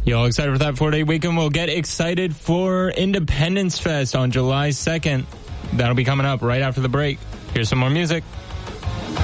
You all excited for that 4-day weekend? We'll get excited for Independence Fest on July 2nd. That'll be coming up right after the break. Here's some more music.